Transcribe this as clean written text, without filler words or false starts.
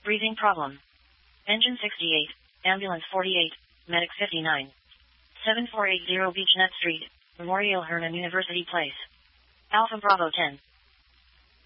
Breathing problem. Engine 68, Ambulance 48, Medic 59. 7480 Beechnet Street, Memorial Hermann University Place. Alpha Bravo 10.